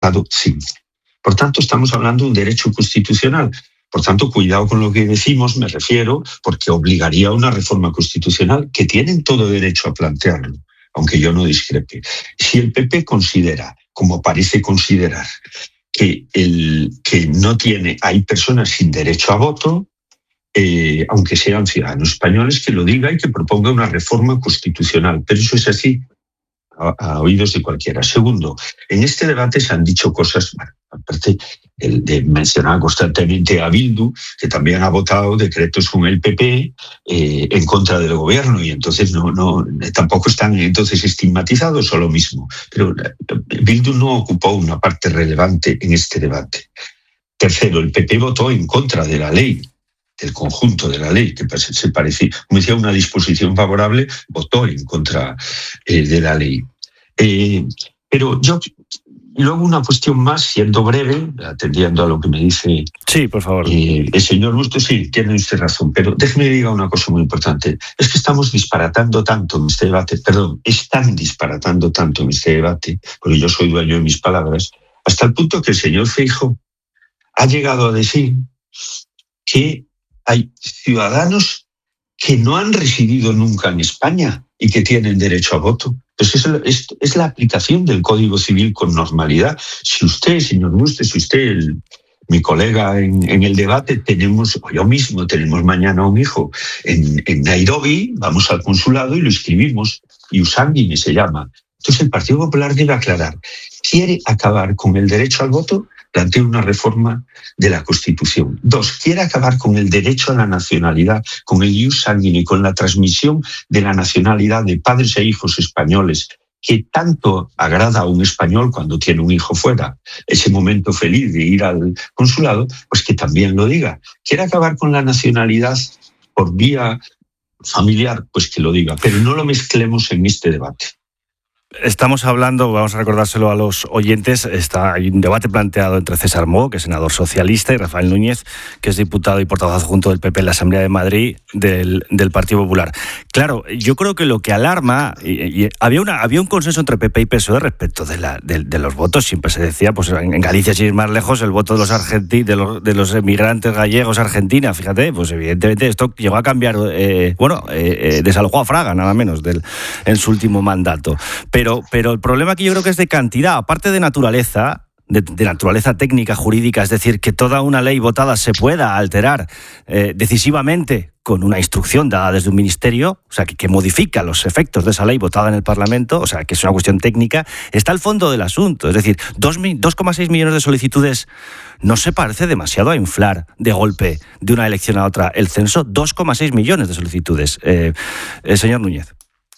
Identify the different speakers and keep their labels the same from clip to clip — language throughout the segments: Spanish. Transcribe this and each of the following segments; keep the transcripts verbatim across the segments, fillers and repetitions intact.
Speaker 1: sí. Por tanto, estamos hablando de un derecho constitucional. Por tanto, cuidado con lo que decimos, me refiero, porque obligaría a una reforma constitucional que tienen todo derecho a plantearlo, aunque yo no discrepe. Si el P P considera, como parece considerar, que, el, que no tiene, hay personas sin derecho a voto, eh, aunque sean ciudadanos españoles, que lo diga y que proponga una reforma constitucional. Pero eso es así a, a oídos de cualquiera. Segundo, en este debate se han dicho cosas, bueno, aparte el de mencionar constantemente a Bildu, que también ha votado decretos con el P P eh, en contra del gobierno, y entonces no, no, tampoco están entonces estigmatizados o lo mismo. Pero Bildu no ocupó una parte relevante en este debate. Tercero, el P P votó en contra de la ley, del conjunto de la ley, que se parecía, como decía, una disposición favorable, votó en contra eh, de la ley. Eh, pero yo... Y luego una cuestión más, siendo breve, atendiendo a lo que me dice
Speaker 2: sí, por favor.
Speaker 1: Eh, el señor Bustos. Sí, tiene usted razón, pero déjeme diga una cosa muy importante. Es que estamos disparatando tanto en este debate, perdón, están disparatando tanto en este debate, porque yo soy dueño de mis palabras, hasta el punto que el señor Feijóo ha llegado a decir que hay ciudadanos que no han residido nunca en España y que tienen derecho a voto. Pues es, es, es la aplicación del Código Civil con normalidad. Si usted, señor Bustos, si usted, el, mi colega en, en el debate, tenemos, o yo mismo, tenemos mañana un hijo en, en Nairobi, vamos al consulado y lo escribimos, y Usangini se llama. Entonces el Partido Popular debe aclarar, quiere acabar con el derecho al voto, plantea una reforma de la Constitución. Dos, quiere acabar con el derecho a la nacionalidad, con el ius sanguinis, con la transmisión de la nacionalidad de padres e hijos españoles, que tanto agrada a un español cuando tiene un hijo fuera, ese momento feliz de ir al consulado, pues que también lo diga. Quiere acabar con la nacionalidad por vía familiar, pues que lo diga, pero no lo mezclemos en este debate.
Speaker 2: Estamos hablando, vamos a recordárselo a los oyentes, está, hay un debate planteado entre César Mogo, que es senador socialista, y Rafael Núñez, que es diputado y portavoz adjunto del P P en la Asamblea de Madrid del, del Partido Popular. Claro, yo creo que lo que alarma, y, y había, una, había un consenso entre P P y P S O E respecto de, la, de, de los votos, siempre se decía, pues en Galicia, sin ir más lejos, el voto de los, argenti, de los, de los emigrantes gallegos a Argentina, fíjate, pues evidentemente esto llegó a cambiar, eh, bueno, eh, eh, desalojó a Fraga, nada menos, del, en su último mandato. Pero Pero, pero el problema aquí yo creo que es de cantidad, aparte de naturaleza, de, de naturaleza técnica, jurídica, es decir, que toda una ley votada se pueda alterar eh, decisivamente con una instrucción dada desde un ministerio, o sea, que, que modifica los efectos de esa ley votada en el Parlamento, o sea, que es una cuestión técnica, está el fondo del asunto. Es decir, dos coma seis millones de solicitudes no se parece demasiado a inflar de golpe de una elección a otra el censo, dos coma seis millones de solicitudes. Eh, eh, señor Núñez.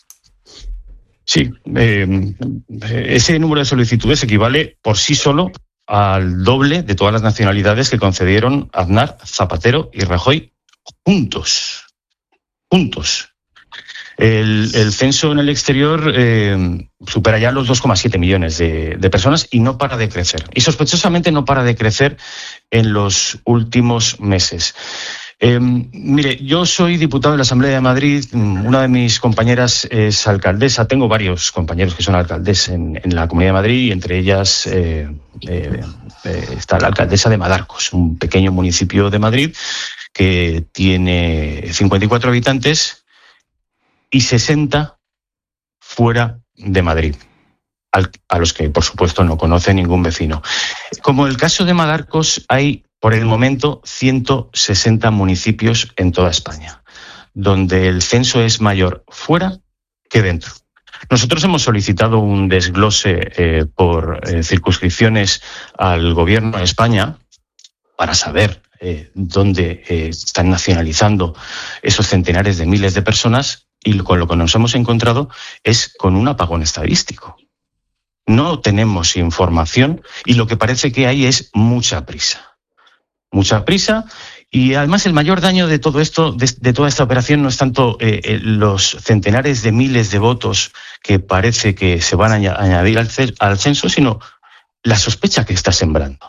Speaker 3: Sí, eh, ese número de solicitudes equivale por sí solo al doble de todas las nacionalidades que concedieron Aznar, Zapatero y Rajoy juntos. Juntos. El, el censo en el exterior eh, supera ya los dos coma siete millones de, de personas y no para de crecer. Y sospechosamente no para de crecer en los últimos meses. Eh, mire, yo soy diputado de la Asamblea de Madrid, una de mis compañeras es alcaldesa, tengo varios compañeros que son alcaldes en, en la Comunidad de Madrid y entre ellas eh, eh, eh, está la alcaldesa de Madarcos, un pequeño municipio de Madrid que tiene cincuenta y cuatro habitantes y sesenta fuera de Madrid, al, a los que por supuesto no conoce ningún vecino. Como el caso de Madarcos, hay por el momento ciento sesenta municipios en toda España, donde el censo es mayor fuera que dentro. Nosotros hemos solicitado un desglose eh, por eh, circunscripciones al Gobierno de España para saber eh, dónde eh, están nacionalizando esos centenares de miles de personas, y con lo que nos hemos encontrado es con un apagón estadístico. No tenemos información y lo que parece que hay es mucha prisa. Mucha prisa y además el mayor daño de todo esto, de, de toda esta operación, no es tanto eh, eh, los centenares de miles de votos que parece que se van a añadir al, al censo, sino la sospecha que está sembrando.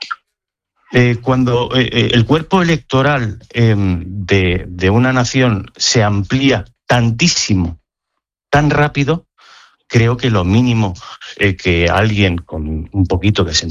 Speaker 3: Eh, cuando eh, el cuerpo electoral eh, de, de una nación se amplía tantísimo, tan rápido, creo que lo mínimo eh, que alguien con un poquito de sentido